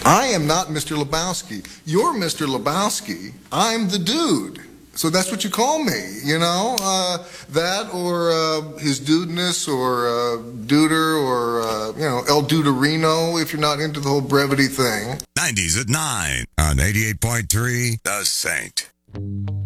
I am not Mr. Lebowski. You're Mr. Lebowski. I'm the dude. So that's what you call me, you know? That or his dudeness or duder or, El Duderino if you're not into the whole brevity thing. 90s at 9 on 88.3 The Saint.